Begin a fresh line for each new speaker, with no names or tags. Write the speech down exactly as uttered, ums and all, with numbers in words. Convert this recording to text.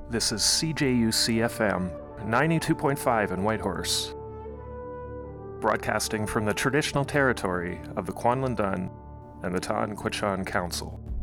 This is C J U C F M ninety-two point five in Whitehorse, broadcasting from the traditional territory of the Kwanlin Dun and the Ta'an Quechan Council.